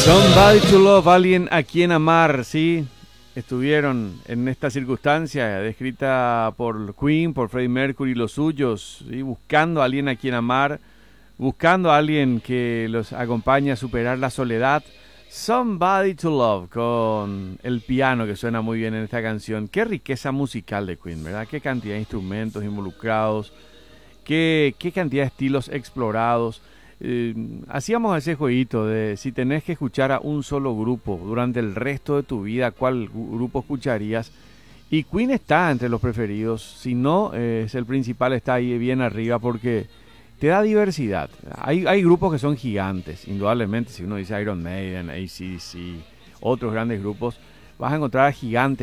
Somebody to Love, alguien a quien amar, ¿sí? Estuvieron en esta circunstancia descrita por Queen, por Freddie Mercury y los suyos, ¿sí? Buscando a alguien a quien amar, buscando a alguien que los acompañe a superar la soledad. Somebody to Love, con el piano que suena muy bien en esta canción. Qué riqueza musical de Queen, ¿verdad? Qué cantidad de instrumentos involucrados, qué cantidad de estilos explorados. Hacíamos ese jueguito de si tenés que escuchar a un solo grupo durante el resto de tu vida, ¿cuál grupo escucharías? Y Queen está entre los preferidos, si no es el principal, está ahí bien arriba porque te da diversidad. Hay grupos que son gigantes, indudablemente, si uno dice Iron Maiden, AC/DC, otros grandes grupos, vas a encontrar a gigantes